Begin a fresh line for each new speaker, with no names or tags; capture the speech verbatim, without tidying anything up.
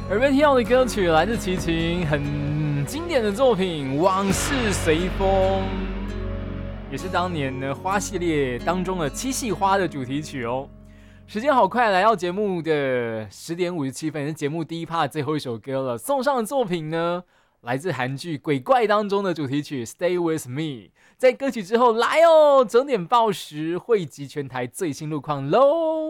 耳边听到的歌曲来自齐秦，很经典的作品《往事随风》，也是当年呢花系列当中的七系花的主题曲哦。时间好快，来到节目的十点五十七分，是节目第一 part 最后一首歌了。送上的作品呢，来自韩剧《鬼怪》当中的主题曲《Stay With Me》。在歌曲之后，来哦，整点报时汇集全台最新路况喽。